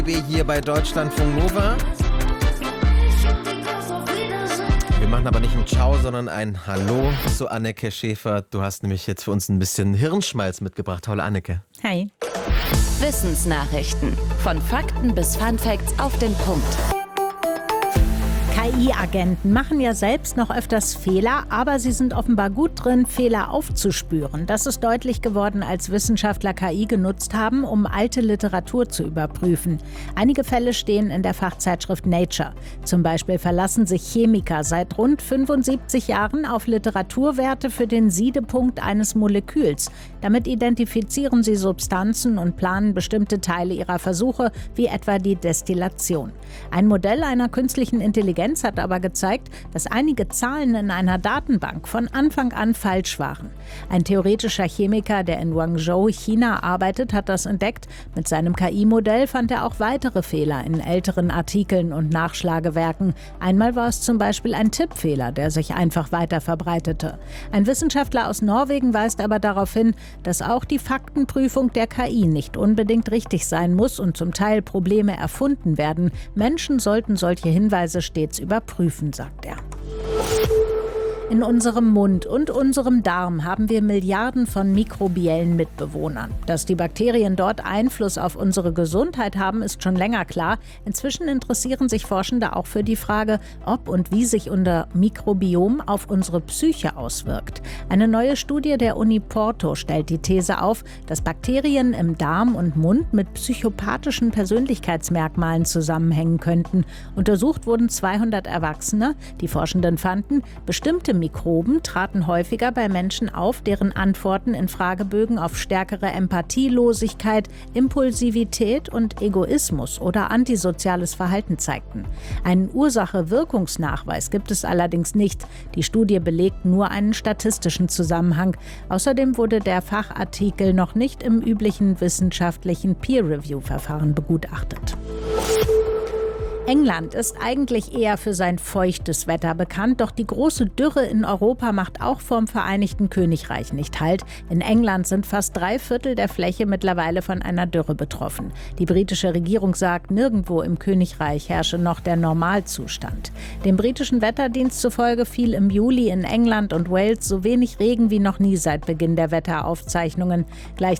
Hier bei Deutschlandfunk Nova. Wir machen aber nicht ein Ciao, sondern ein Hallo zu Anneke Schäfer. Du hast nämlich jetzt für uns ein bisschen Hirnschmalz mitgebracht. Tolle Anneke. Hi. Wissensnachrichten. Von Fakten bis Funfacts auf den Punkt. KI-Agenten machen ja selbst noch öfters Fehler, aber sie sind offenbar gut drin, Fehler aufzuspüren. Das ist deutlich geworden, als Wissenschaftler KI genutzt haben, um alte Literatur zu überprüfen. Einige Fälle stehen in der Fachzeitschrift Nature. Zum Beispiel verlassen sich Chemiker seit rund 75 Jahren auf Literaturwerte für den Siedepunkt eines Moleküls. Damit identifizieren sie Substanzen und planen bestimmte Teile ihrer Versuche, wie etwa die Destillation. Ein Modell einer künstlichen Intelligenz hat aber gezeigt, dass einige Zahlen in einer Datenbank von Anfang an falsch waren. Ein theoretischer Chemiker, der in Guangzhou, China arbeitet, hat das entdeckt. Mit seinem KI-Modell fand er auch weitere Fehler in älteren Artikeln und Nachschlagewerken. Einmal war es zum Beispiel ein Tippfehler, der sich einfach weiter verbreitete. Ein Wissenschaftler aus Norwegen weist aber darauf hin, dass auch die Faktenprüfung der KI nicht unbedingt richtig sein muss und zum Teil Probleme erfunden werden. Menschen sollten solche Hinweise stets überprüfen, sagt er. In unserem Mund und unserem Darm haben wir Milliarden von mikrobiellen Mitbewohnern. Dass die Bakterien dort Einfluss auf unsere Gesundheit haben, ist schon länger klar. Inzwischen interessieren sich Forschende auch für die Frage, ob und wie sich unser Mikrobiom auf unsere Psyche auswirkt. Eine neue Studie der Uni Porto stellt die These auf, dass Bakterien im Darm und Mund mit psychopathischen Persönlichkeitsmerkmalen zusammenhängen könnten. Untersucht wurden 200 Erwachsene. Die Forschenden fanden, bestimmte Mikroben traten häufiger bei Menschen auf, deren Antworten in Fragebögen auf stärkere Empathielosigkeit, Impulsivität und Egoismus oder antisoziales Verhalten zeigten. Einen Ursache-Wirkungsnachweis gibt es allerdings nicht. Die Studie belegt nur einen statistischen Zusammenhang. Außerdem wurde der Fachartikel noch nicht im üblichen wissenschaftlichen Peer-Review-Verfahren begutachtet. England ist eigentlich eher für sein feuchtes Wetter bekannt, doch die große Dürre in Europa macht auch vorm Vereinigten Königreich nicht Halt. In England sind fast 3/4 der Fläche mittlerweile von einer Dürre betroffen. Die britische Regierung sagt, nirgendwo im Königreich herrsche noch der Normalzustand. Dem britischen Wetterdienst zufolge fiel im Juli in England und Wales so wenig Regen wie noch nie seit Beginn der Wetteraufzeichnungen. Gleichzeitig